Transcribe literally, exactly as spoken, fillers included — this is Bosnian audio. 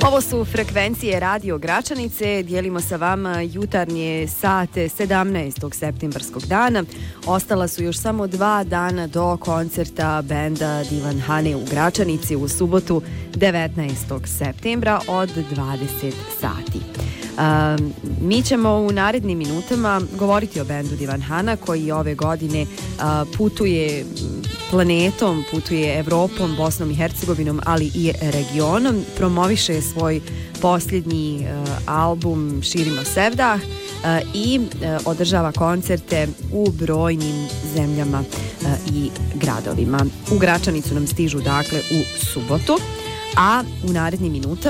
Ovo su frekvencije Radio Gračanice, dijelimo sa vama jutarnje sate sedamnaestog septembarskog dana. Ostala su još samo dva dana do koncerta benda Divan Hane u Gračanici u subotu devetnaestog septembra od dvadeset sati. Uh, mi ćemo u narednim minutama govoriti o bendu Divan Hana koji ove godine uh, putuje planetom, putuje Evropom, Bosnom i Hercegovinom, ali i regionom. Promoviše svoj posljednji uh, album Širimo Sevdah uh, i uh, održava koncerte u brojnim zemljama uh, i gradovima. U Gračanicu nam stižu dakle u subotu, a u narednim minutama